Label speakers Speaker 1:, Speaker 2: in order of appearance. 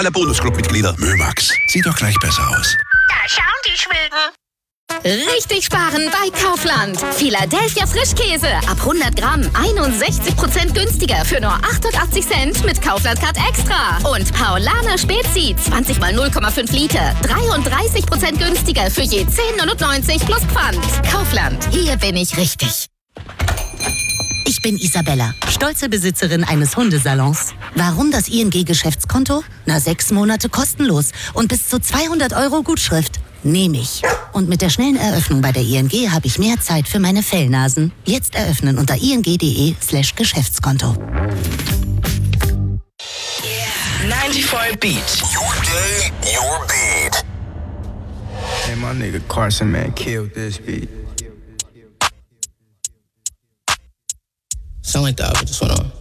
Speaker 1: aller Bonusclub-Mitglieder. Mömax, sieht doch gleich besser aus.
Speaker 2: Da schauen die Schweden.
Speaker 3: Richtig sparen bei Kaufland. Philadelphia Frischkäse. Ab 100 Gramm 61% günstiger für nur 88 Cent mit Kaufland Card Extra. Und Paulaner Spezi 20 mal 0,5 Liter. 33% günstiger für je 10,99 plus Pfand. Kaufland. Hier bin ich richtig.
Speaker 4: Ich bin Isabella, stolze Besitzerin eines Hundesalons. Warum das ING-Geschäftskonto? 6 Monate kostenlos und bis zu 200 € Gutschrift. Nehme ich. Und mit der schnellen Eröffnung bei der ING habe ich mehr Zeit für meine Fellnasen. Jetzt eröffnen unter ing.de/Geschäftskonto.
Speaker 5: 94 Beats.
Speaker 6: Your day, your beat.
Speaker 7: Hey, my nigga Carson, man, killed this beat.
Speaker 5: Sound like the album just went on.